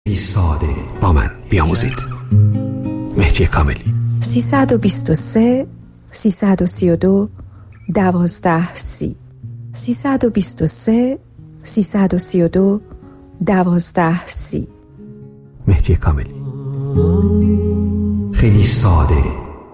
ساده با من بیاموزید. مهدی کاملی. 323 332 1230 323 332 1230. مهدی کاملی. خیلی ساده.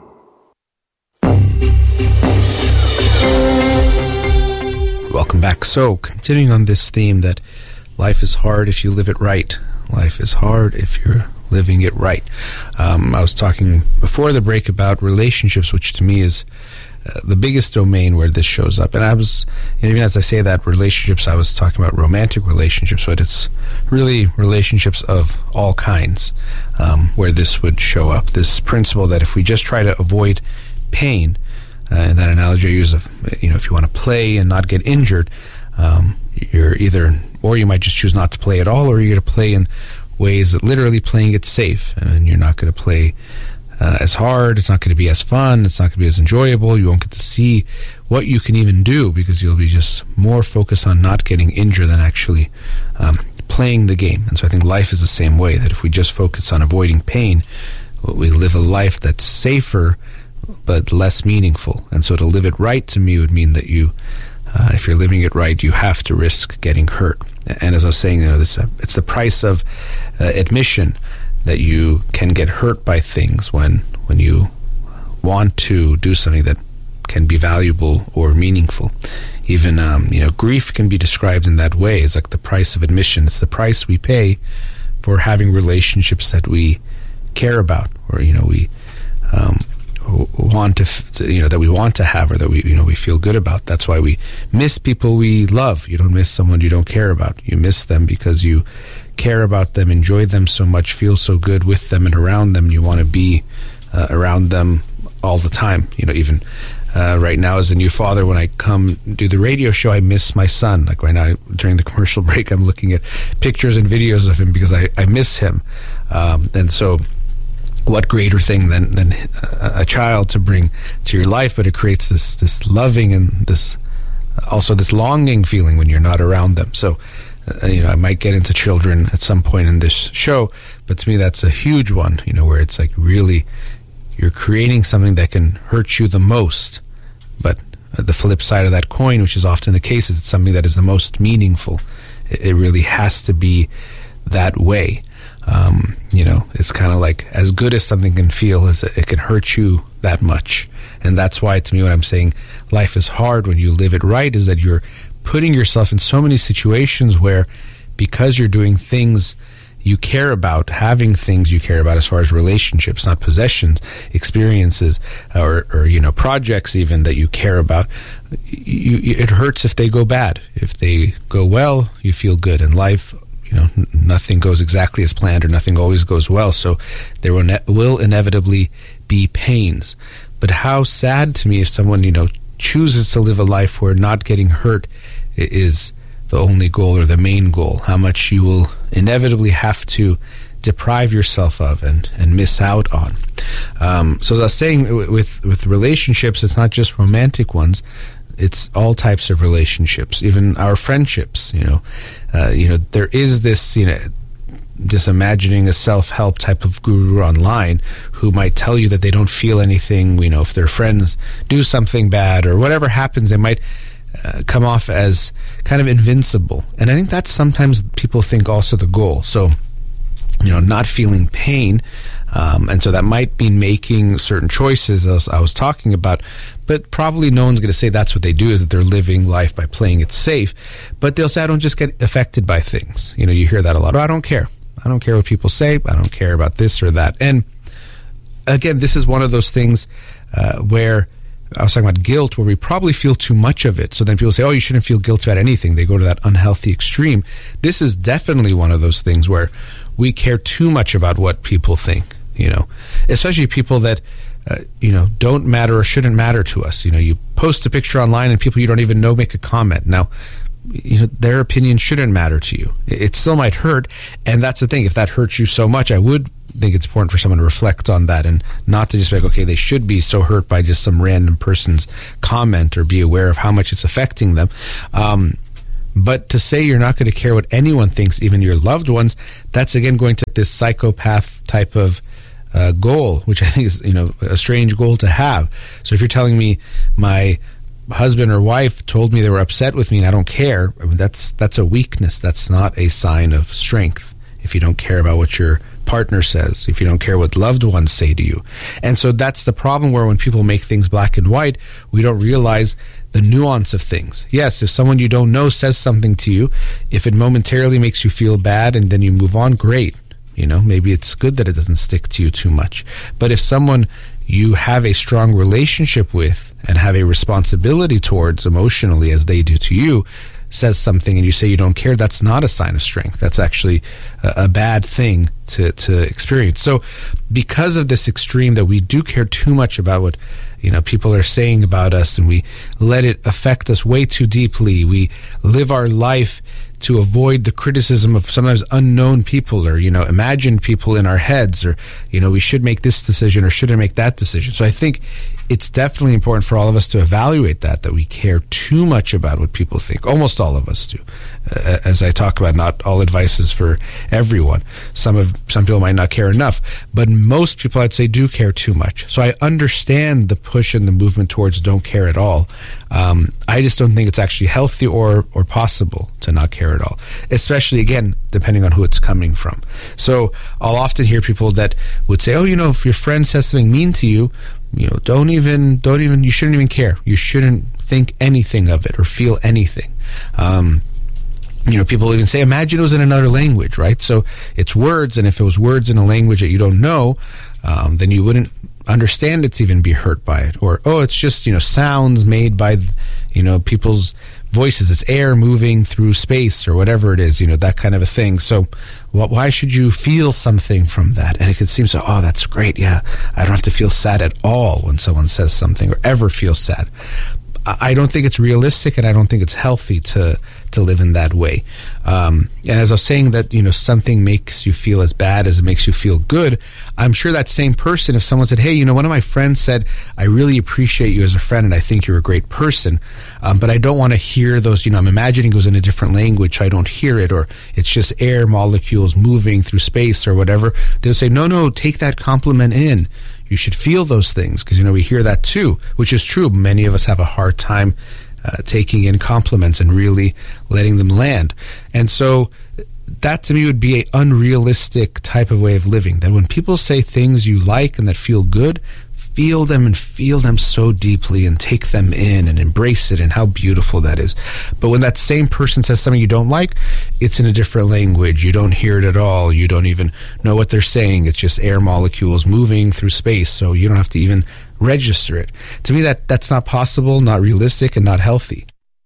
Welcome back. So, continuing on this theme that life is hard if you live it right. Life is hard if you're living it right. I was talking before the break about relationships, which to me is the biggest domain where this shows up. And I was, even as I say that, relationships, I was talking about romantic relationships, but it's really relationships of all kinds where this would show up. This principle that if we just try to avoid pain, and that analogy I use of, if you want to play and not get injured, you're either, or you might just choose not to play at all, or you're going to play in ways that literally playing it safe, and you're not going to play as hard, it's not going to be as fun, it's not going to be as enjoyable, you won't get to see what you can even do because you'll be just more focused on not getting injured than actually playing the game. And so I think life is the same way, that if we just focus on avoiding pain, we live a life that's safer but less meaningful. And so to live it right to me would mean that you, if you're living it right, you have to risk getting hurt. And as I was saying, it's the price of admission that you can get hurt by things when you want to do something that can be valuable or meaningful. Even grief can be described in that way. It's like the price of admission. It's the price we pay for having relationships that we care about, or we want to that we want to have, or that we feel good about. That's why we miss people we love. You don't miss someone you don't care about. You miss them because you care about them, enjoy them so much, feel so good with them and around them. You want to be around them all the time. Even right now as a new father, when I come do the radio show, I miss my son. Like right now during the commercial break, I'm looking at pictures and videos of him because I miss him. And so what greater thing than a child to bring to your life, but it creates this loving and this longing feeling when you're not around them. So, I might get into children at some point in this show, but to me that's a huge one, where it's like really you're creating something that can hurt you the most, but the flip side of that coin, which is often the case, is it's something that is the most meaningful. It really has to be that way. It's kind of like as good as something can feel, as it can hurt you that much. And that's why, to me, when I'm saying life is hard when you live it right, is that you're putting yourself in so many situations where, because you're doing things you care about, having things you care about as far as relationships, not possessions, experiences, or projects even that you care about, it hurts if they go bad. If they go well, you feel good. In life, nothing goes exactly as planned, or nothing always goes well. So there will inevitably be pains. But how sad to me if someone, chooses to live a life where not getting hurt is the only goal or the main goal. How much you will inevitably have to deprive yourself of and miss out on. So as I was saying, with relationships, it's not just romantic ones. It's all types of relationships, even our friendships. There is this, just imagining a self-help type of guru online who might tell you that they don't feel anything. If their friends do something bad or whatever happens, they might come off as kind of invincible. And I think that's sometimes people think also the goal. So, not feeling pain. And so that might be making certain choices, as I was talking about, but probably no one's going to say that's what they do, is that they're living life by playing it safe. But they'll say, I don't just get affected by things. You hear that a lot. I don't care. I don't care what people say. I don't care about this or that. And again, this is one of those things where I was talking about guilt, where we probably feel too much of it. So then people say, you shouldn't feel guilty about anything. They go to that unhealthy extreme. This is definitely one of those things where we care too much about what people think, especially people that, don't matter or shouldn't matter to us. You post a picture online and people you don't even know make a comment. Now, their opinion shouldn't matter to you. It still might hurt. And that's the thing. If that hurts you so much, I would think it's important for someone to reflect on that and not to just be like, okay, they should be so hurt by just some random person's comment, or be aware of how much it's affecting them. But to say you're not going to care what anyone thinks, even your loved ones, that's again going to this psychopath type of goal, which I think is, a strange goal to have. So if you're telling me my husband or wife told me they were upset with me and I don't care, I mean, that's a weakness. That's not a sign of strength. If you don't care about what your partner says, if you don't care what loved ones say to you. And so that's the problem, where when people make things black and white, we don't realize the nuance of things. Yes, if someone you don't know says something to you, if it momentarily makes you feel bad and then you move on, great. Maybe it's good that it doesn't stick to you too much. But if someone you have a strong relationship with and have a responsibility towards emotionally, as they do to you, says something and you say you don't care, that's not a sign of strength. That's actually a bad thing to experience. So because of this extreme that we do care too much about what people are saying about us, and we let it affect us way too deeply, we live our life to avoid the criticism of sometimes unknown people, or imagined people in our heads, or we should make this decision or shouldn't make that decision. So I think it's definitely important for all of us to evaluate that we care too much about what people think. Almost all of us do. As I talk about, not all advice is for everyone. Some people might not care enough, but most people, I'd say, do care too much. So I understand the push and the movement towards don't care at all. I just don't think it's actually healthy or possible to not care at all, especially, again, depending on who it's coming from. So I'll often hear people that would say, if your friend says something mean to you, don't even, you shouldn't even care. You shouldn't think anything of it or feel anything. People even say, imagine it was in another language, right? So it's words, and if it was words in a language that you don't know, then you wouldn't understand it to even be hurt by it. Or, it's just, sounds made by, people's voices. It's air moving through space or whatever it is, that kind of a thing. So why should you feel something from that? And it could seem so, that's great. Yeah, I don't have to feel sad at all when someone says something, or ever feel sad. I don't think it's realistic, and I don't think it's healthy to live in that way. And as I was saying that, something makes you feel as bad as it makes you feel good, I'm sure that same person, if someone said, hey, one of my friends said, I really appreciate you as a friend and I think you're a great person, but I don't want to hear those, I'm imagining it goes in a different language, so I don't hear it, or it's just air molecules moving through space or whatever, they would say, no, take that compliment in. You should feel those things, because, we hear that too, which is true. Many of us have a hard time taking in compliments and really letting them land. And so that to me would be an unrealistic type of way of living, that when people say things you like and that feel good, feel them and feel them so deeply and take them in and embrace it and how beautiful that is. But when that same person says something you don't like, it's in a different language. You don't hear it at all. You don't even know what they're saying. It's just air molecules moving through space, so you don't have to even register it. To me, that's not possible, not realistic, and not healthy.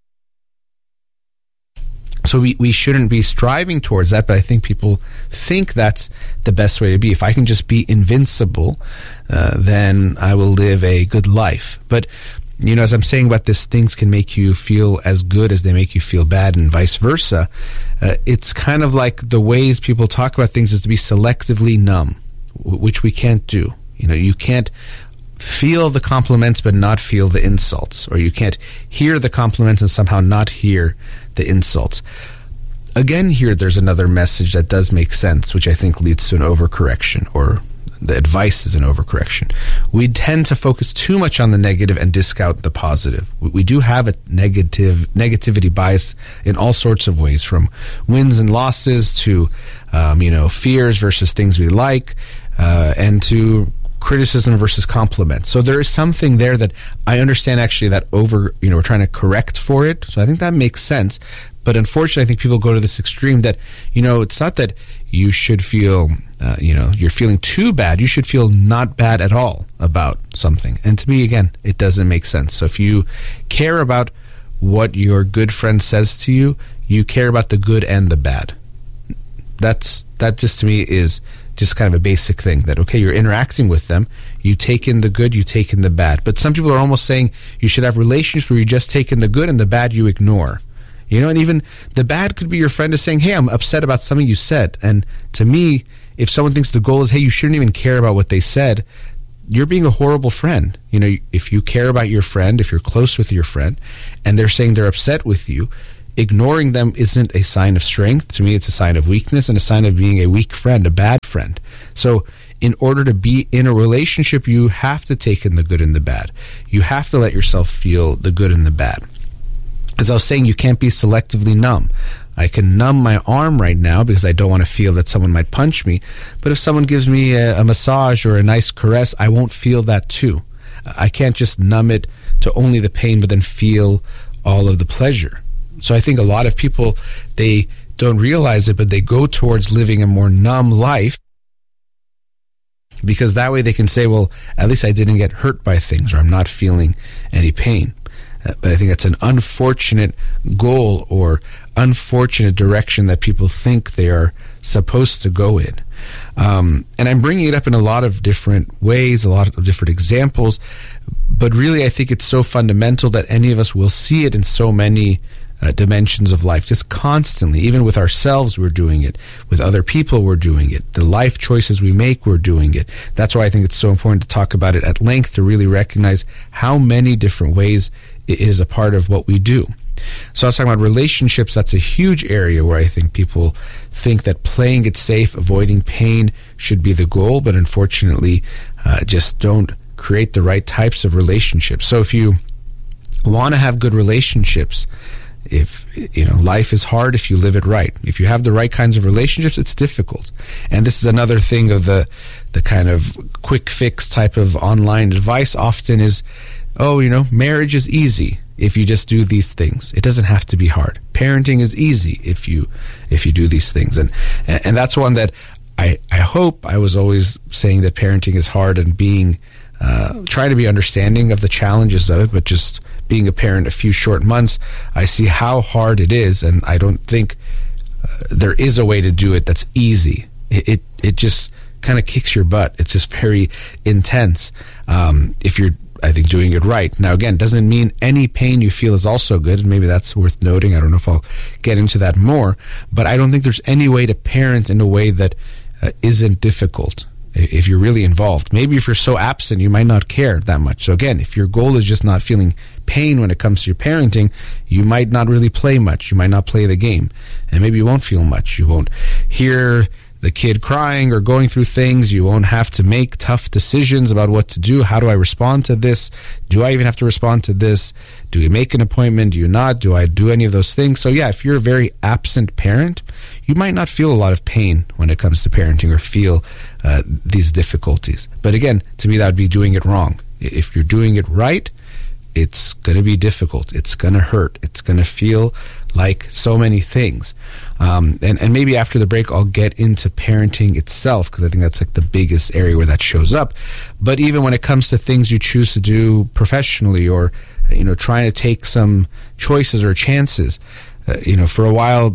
So we shouldn't be striving towards that, but I think people think that's the best way to be. If I can just be invincible, then I will live a good life. But, as I'm saying about this, things can make you feel as good as they make you feel bad, and vice versa. It's kind of like the ways people talk about things is to be selectively numb, which we can't do. You can't feel the compliments but not feel the insults, or you can't hear the compliments and somehow not hear the insults. Again, here there's another message that does make sense, which I think leads to an overcorrection, or the advice is an overcorrection. We tend to focus too much on the negative and discount the positive. We do have a negativity bias in all sorts of ways, from wins and losses to fears versus things we like, and to criticism versus compliments. So there is something there that I understand actually that we're trying to correct for it. So I think that makes sense. But unfortunately, I think people go to this extreme that, it's not that you should feel, you're feeling too bad. You should feel not bad at all about something. And to me, again, it doesn't make sense. So if you care about what your good friend says to you, you care about the good and the bad. That just to me is just kind of a basic thing, that, okay, you're interacting with them, you take in the good, you take in the bad. But some people are almost saying you should have relationships where you just take in the good and the bad you ignore. And even the bad could be your friend is saying, hey, I'm upset about something you said. And to me, if someone thinks the goal is, hey, you shouldn't even care about what they said, you're being a horrible friend. If you care about your friend, if you're close with your friend, and they're saying they're upset with you, ignoring them isn't a sign of strength. To me, it's a sign of weakness and a sign of being a weak friend, a bad friend. So in order to be in a relationship, you have to take in the good and the bad. You have to let yourself feel the good and the bad. As I was saying, you can't be selectively numb. I can numb my arm right now because I don't want to feel that someone might punch me. But if someone gives me a massage or a nice caress, I won't feel that too. I can't just numb it to only the pain, but then feel all of the pleasure. So I think a lot of people, they don't realize it, but they go towards living a more numb life because that way they can say, well, at least I didn't get hurt by things, or I'm not feeling any pain. But I think that's an unfortunate goal or unfortunate direction that people think they are supposed to go in. And I'm bringing it up in a lot of different ways, a lot of different examples, but really I think it's so fundamental that any of us will see it in so many dimensions of life, just constantly. Even with ourselves, we're doing it. With other people, we're doing it. The life choices we make, we're doing it. That's why I think it's so important to talk about it at length, to really recognize how many different ways it is a part of what we do. So I was talking about relationships. That's a huge area where I think people think that playing it safe, avoiding pain should be the goal, but unfortunately just don't create the right types of relationships. So if you want to have good relationships, if life is hard if you live it right. If you have the right kinds of relationships, it's difficult. And this is another thing of the kind of quick fix type of online advice often is, marriage is easy if you just do these things. It doesn't have to be hard. Parenting is easy if you do these things. And that's one that I hope I was always saying that parenting is hard and being trying to be understanding of the challenges of it, but just being a parent a few short months, I see how hard it is, and I don't think there is a way to do it that's easy. It just kind of kicks your butt. It's just very intense if you're, I think, doing it right. Now, again, doesn't mean any pain you feel is also good, and maybe that's worth noting. I don't know if I'll get into that more, but I don't think there's any way to parent in a way that isn't difficult. If you're really involved. Maybe if you're so absent, you might not care that much. So again, if your goal is just not feeling pain when it comes to your parenting, you might not really play much. You might not play the game. And maybe you won't feel much. You won't hear the kid crying or going through things. You won't have to make tough decisions about what to do. How do I respond to this? Do I even have to respond to this? Do we make an appointment? Do you not? Do I do any of those things? So yeah, if you're a very absent parent, you might not feel a lot of pain when it comes to parenting or feel these difficulties. But again, to me, that would be doing it wrong. If you're doing it right, it's going to be difficult. It's going to hurt. It's going to feel like so many things. And maybe after the break, I'll get into parenting itself, because I think that's like the biggest area where that shows up. But even when it comes to things you choose to do professionally, or trying to take some choices or chances, for a while,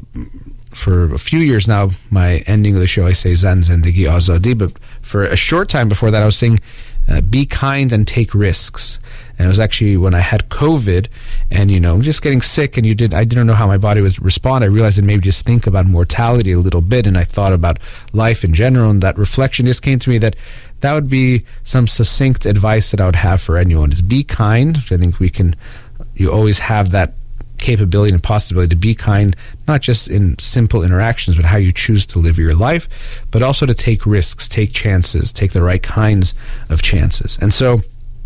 for a few years now, my ending of the show, I say Zan Zendagi Azadi, but for a short time before that, I was saying be kind and take risks. And it was actually when I had COVID and, just getting sick, and I didn't know how my body would respond. I realized that maybe just think about mortality a little bit, and I thought about life in general, and that reflection just came to me that would be some succinct advice that I would have for anyone, is be kind. I think you always have that capability and possibility to be kind, not just in simple interactions, but how you choose to live your life, but also to take risks, take chances, take the right kinds of chances. And so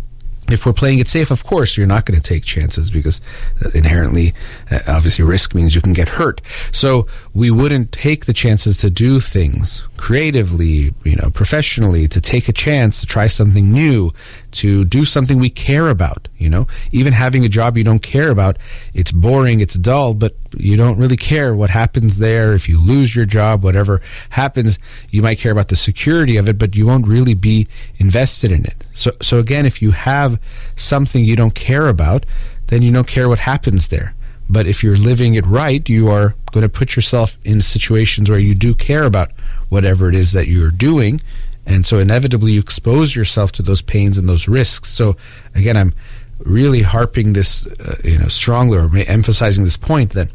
if we're playing it safe, of course, you're not going to take chances, because inherently, obviously, risk means you can get hurt. So we wouldn't take the chances to do things creatively, professionally, to take a chance, to try something new, to do something we care about. Even having a job you don't care about, it's boring, it's dull, but you don't really care what happens there. If you lose your job, whatever happens, you might care about the security of it, but you won't really be invested in it. So again, if you have something you don't care about, then you don't care what happens there. But if you're living it right, you are going to put yourself in situations where you do care about whatever it is that you're doing. And so inevitably you expose yourself to those pains and those risks. So again, I'm really harping this, strongly, or emphasizing this point that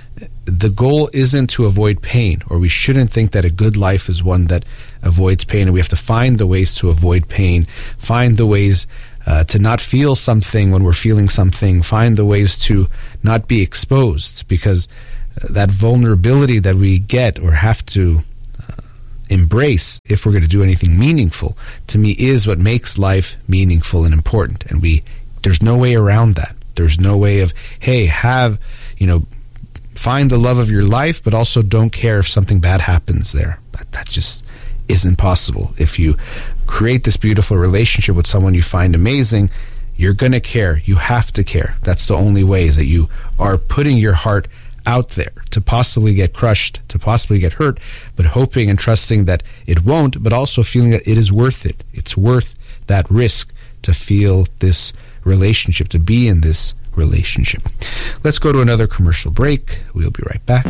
the goal isn't to avoid pain, or we shouldn't think that a good life is one that avoids pain, and we have to find the ways to avoid pain, find the ways to not feel something when we're feeling something, find the ways to not be exposed, because that vulnerability that we get or have to embrace if we're going to do anything meaningful, to me, is what makes life meaningful and important. And there's no way around that. There's no way of, hey, find the love of your life, but also don't care if something bad happens there. That just isn't possible. If you create this beautiful relationship with someone you find amazing, you're going to care. You have to care. That's the only way, is that you are putting your heart out there to possibly get crushed, to possibly get hurt, but hoping and trusting that it won't, but also feeling that it is worth it. It's worth that risk to feel this relationship, to be in this relationship. Let's go to another commercial break. We'll be right back.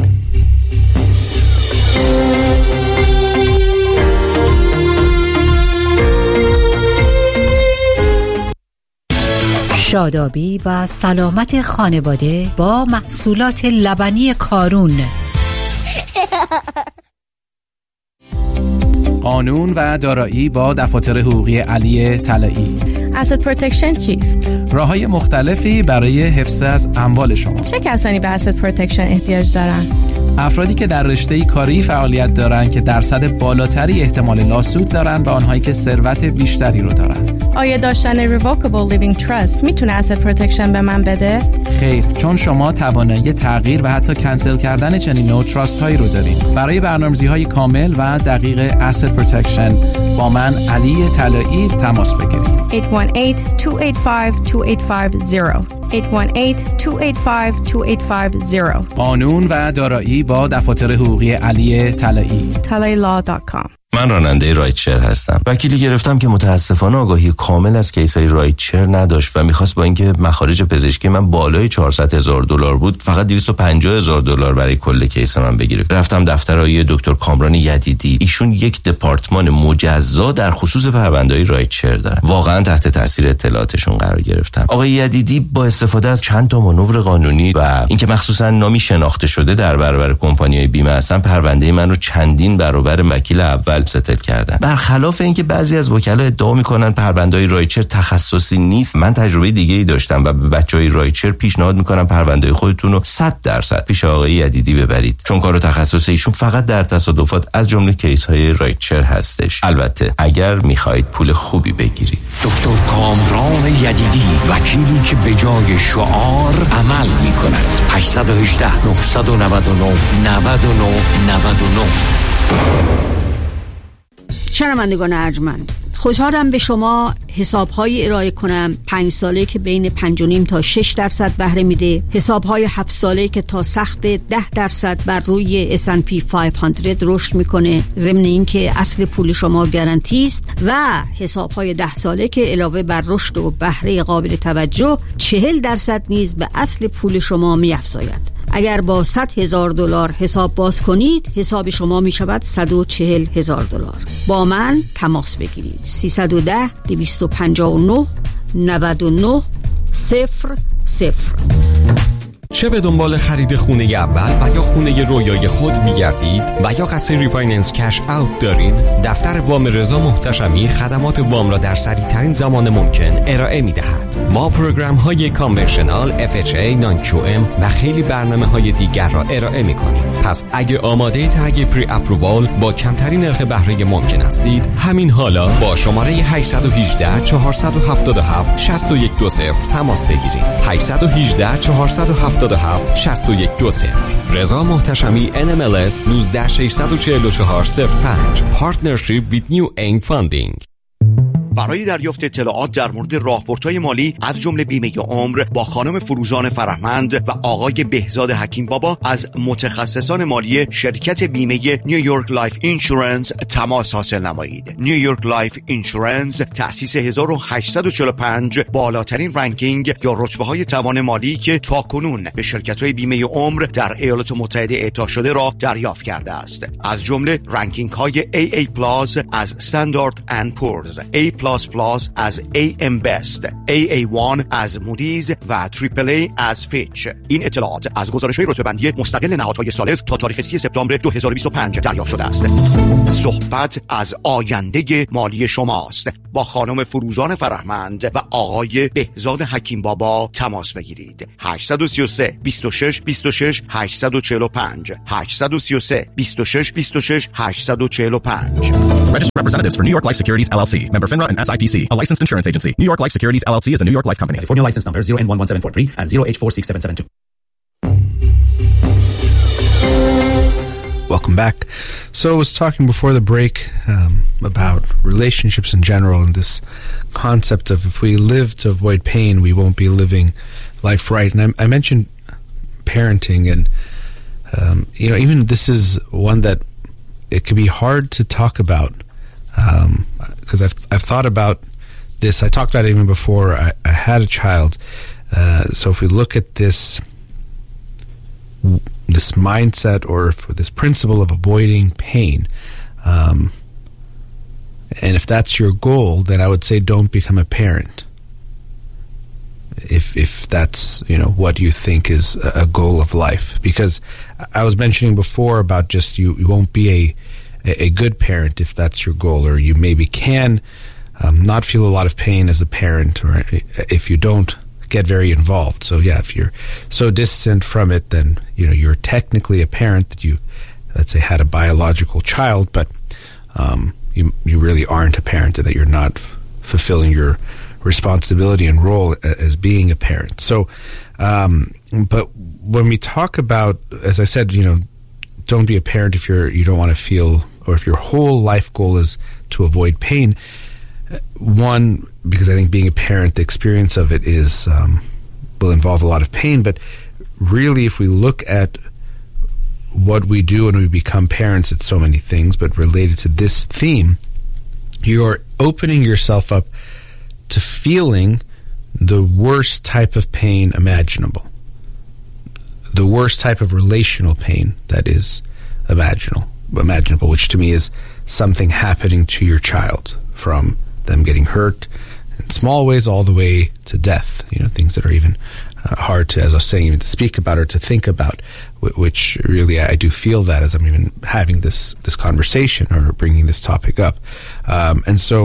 شادابی و سلامت خانواده با محصولات لبنی کارون. قانون و دارایی با دفاتر حقوقی علی طلایی. asset protection چیست؟ راه‌های مختلفی برای حفظ از اموال شما. چه کسانی به asset protection احتیاج دارند؟ افرادی که در رشته کاری فعالیت دارند که درصد بالاتری احتمال لاسود دارند و آنهایی که ثروت بیشتری رو دارند. آیا داشتن revocable living trust میتونه asset protection به من بده؟ خیر، چون شما توانایی تغییر و حتی کنسل کردن چنین نوع تراست هایی رو دارید. برای برنامه‌ریزی‌های کامل و دقیق asset protection با من علی طلایی تماس بگیرید. 818-285-2850 818-285-2850 قانون و دارایی با دفاتر حقوقی علی طلایی. talailaw.com. من راننده رایتشر هستم. وکیلی گرفتم که متاسفانه آگاهی کامل از کیسای رایتشر نداشت و میخواست با اینکه مخارج پزشکی من بالای $400,000 بود، فقط $250,000 برای کل کیس من بگیره. رفتم دفتر آقای دکتر کامران یدیدی. ایشون یک دپارتمان مجزا در خصوص پرونده‌های رایتشر دارن. واقعا تحت تاثیر اطلاعاتشون قرار گرفتم. آقای یدیدی با استفاده از چند تا مانور قانونی و اینکه مخصوصا نامی شناخته شده در برابر کمپانی‌های بیمه هستن، پرونده من رو چندین برابر وکیل اول ستل کردن. برخلاف اینکه بعضی از وکلا ادعا میکنن پرونده‌های رایتشر تخصصی نیست، من تجربه دیگه‌ای داشتم و به بچهای رایتشر پیشنهاد میکنم پرونده خودتون رو 100% پیش آقای یدیدی ببرید، چون کار تخصصی ایشون فقط در تصادفات از جمله کیس‌های رایتشر هستش. البته اگر میخواهید پول خوبی بگیرید. دکتر کامران یدیدی، وکیلی که به جای شعار عمل میکند. 818 999 99 99. شنوندگان ارجمند، خوشحالم به شما حساب‌های ارائه کنم 5 ساله که بین 5.5 تا 6% بهره میده، حساب‌های 7 ساله که تا سقف 10% بر روی S&P 500 رشد میکنه، ضمن اینکه اصل پول شما گارانتی است، و حساب‌های 10 ساله که علاوه بر رشد و بهره قابل توجه 40% نیز به اصل پول شما می‌افزاید. اگر با $100,000 حساب باز کنید، حساب شما می شود $140,000. با من تماس بگیرید. 310-259-99-00. چه به دنبال خرید خونه اول و یا خونه رویای خود می‌گردید و یا قصد ریفایننس کش اوت دارین، دفتر وام رضا محتشمی خدمات وام را در سریع‌ترین زمان ممکن ارائه می‌دهد. ما پروگرام‌های کانونشنال، FHA، نان QM و خیلی برنامه‌های دیگر را ارائه می‌کنیم. پس اگه آماده تگ پری اپرووال با کمترین نرخ بهره ممکن هستید، همین حالا با شماره 818-477-6120 تماس بگیرید. 818-477-6120. رضا محتشمی NMLS 1964405. Partnership with New Aim Funding. برای دریافت اطلاعات در مورد راهبردهای مالی از جمله بیمه عمر با خانم فروزان فرهمند و آقای بهزاد حکیم بابا از متخصصان مالی شرکت بیمه نیویورک لایف اینشورنس تماس حاصل نمایید. نیویورک لایف اینشورنس تأسیس 1845 بالاترین رنکینگ یا رتبه‌های توان مالی که تاکنون به شرکت‌های بیمه عمر در ایالات متحده اعطا شده را دریافت کرده است. از جمله رنکینگ‌های AA+ از Standard & Poor's، A++ از AM Best، AA1 از مودیز و AAA از فیچ. این اطلاعات از گزارش‌های رتبه‌بندی مستقل نهادهای ثالث تا تاریخ 30 سپتامبر 2025 دریافت شده است. صحبت از آینده مالی شماست. با خانم فروزان فرهمند و آقای بهزاد حکیم بابا تماس بگیرید. 833 26 26 845 833 26 26 845. Registered representatives for New York Life Securities LLC, member FINRA and SIPC, a licensed insurance agency. New York Life Securities LLC is a New York Life company. California license number 0N11743 and 0H46772. Welcome back. So I was talking before the break about relationships in general and this concept of if we live to avoid pain, we won't be living life right. And I mentioned parenting, and even this is one that it can be hard to talk about because I've thought about this. I talked about it even before I had a child. So if we look at this mindset or this principle of avoiding pain, and if that's your goal, then I would say don't become a parent. If that's what you think is a goal of life, because I was mentioning before about just you won't be a good parent if that's your goal, or you maybe can not feel a lot of pain as a parent, or if you don't get very involved. So yeah, if you're so distant from it, then you're technically a parent that you, let's say, had a biological child, but you really aren't a parent, and that you're not fulfilling your responsibility and role as being a parent. So but when we talk about, as I said, don't be a parent if you don't want to feel, or if your whole life goal is to avoid pain. One, because I think being a parent, the experience of it will involve a lot of pain, but really if we look at what we do when we become parents, it's so many things, but related to this theme, you're opening yourself up to feeling the worst type of pain imaginable. The worst type of relational pain that is imaginable, which to me is something happening to your child, from them getting hurt in small ways all the way to death, things that are even hard to, as I was saying, even to speak about or to think about, which really I do feel that as I'm even having this conversation or bringing this topic up. And so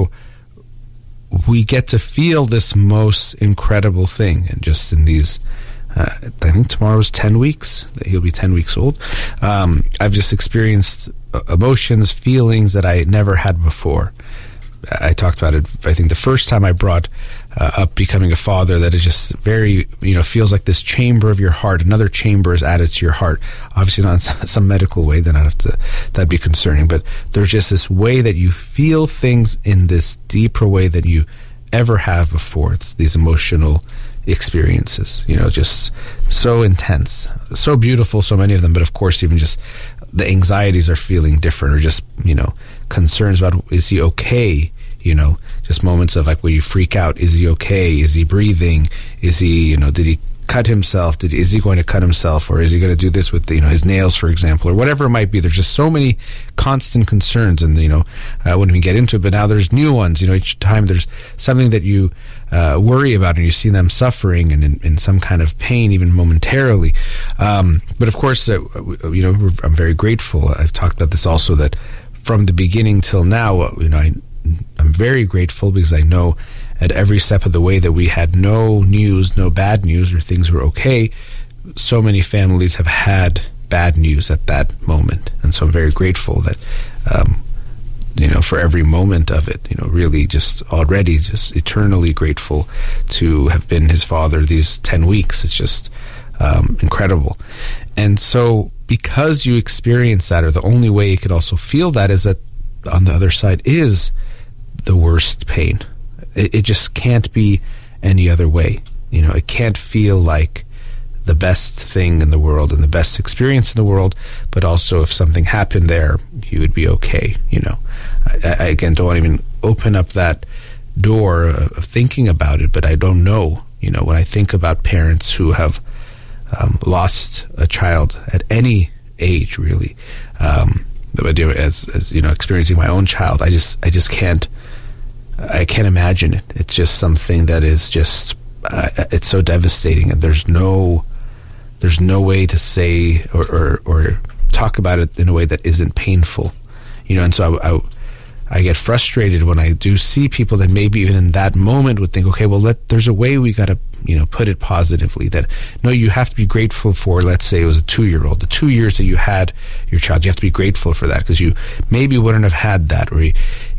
we get to feel this most incredible thing, and just in these I think tomorrow is 10 weeks that he'll be 10 weeks old. I've just experienced emotions, feelings that I never had before. I talked about it, I think, the first time I brought up becoming a father, that it just very, feels like this chamber of your heart, another chamber is added to your heart. Obviously not in some medical way, then that'd be concerning, but there's just this way that you feel things in this deeper way than you ever have before. It's these emotional experiences, just so intense, so beautiful, so many of them, but of course even just the anxieties are feeling different, or just concerns about, is he okay, just moments of like where you freak out, is he okay, is he breathing, is he did he cut himself, is he going to cut himself, or is he going to do this with his nails, for example, or whatever it might be. There's just so many constant concerns, and I wouldn't even get into it, but now there's new ones. Each time there's something that you worry about, and you see them suffering and in some kind of pain, even momentarily. But of course, I'm very grateful. I've talked about this also, that from the beginning till now, I'm very grateful, because I know at every step of the way that we had no news, no bad news, or things were okay. So many families have had bad news at that moment, and so I'm very grateful that for every moment of it, really just already just eternally grateful to have been his father these 10 weeks. It's just incredible. And so because you experience that, or the only way you could also feel that, is that on the other side is the worst pain. It just can't be any other way. It can't feel like the best thing in the world and the best experience in the world, but also if something happened there, you would be okay. I again don't want to even open up that door of thinking about it, but I don't know. When I think about parents who have lost a child at any age, really, as experiencing my own child, I just can't I can't imagine it. It's just something that is just it's so devastating, and there's no way to say or talk about it in a way that isn't painful, you know. And so I get frustrated when I do see people that maybe even in that moment would think, okay, well, there's a way we got to, put it positively, that no, you have to be grateful for, let's say it was a 2-year-old, the 2 years that you had your child, you have to be grateful for that, because you maybe wouldn't have had that, or